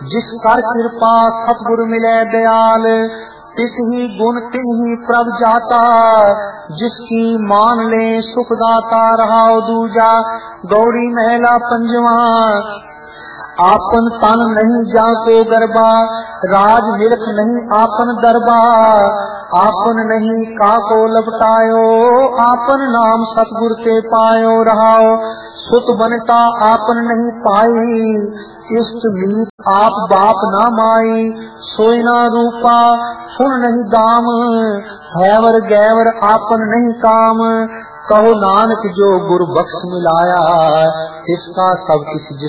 जिस कर कृपा सतगुरु मिले दयाल, तिस ही गुण तिन ही प्रभ जाता। जिसकी मान ले सुखदाता रहाओ दूजा। गौरी महला पंजवा। आपन तन नहीं जाको गरबा, राज मिल्क नहीं आपन दरबा। आपन नहीं काको लपटायो, आपन नाम सतगुर के पायो रहाओ। सुत बनता आपन नहीं पाई, इष्ट मीत आप बाप ना माई। सोई ना रूपा सुन नहीं दाम, हैवर गैवर आपन नहीं काम। कहो नानक जो गुर बख्श मिलाया, इसका सब किस